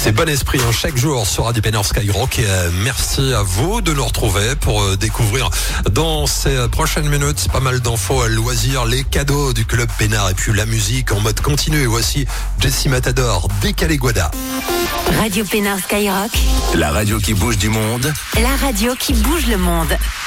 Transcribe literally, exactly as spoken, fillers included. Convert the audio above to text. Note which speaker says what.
Speaker 1: C'est bon esprit hein, chaque jour sur Radio Pénard Skyrock et euh, merci à vous de nous retrouver pour euh, découvrir dans ces prochaines minutes pas mal d'infos à loisirs, les cadeaux du Club Pénard et puis la musique en mode continu. Voici Jessie Matador, Décalé Guada.
Speaker 2: Radio Pénard Skyrock,
Speaker 3: la radio qui bouge du monde.
Speaker 2: la radio qui bouge le monde.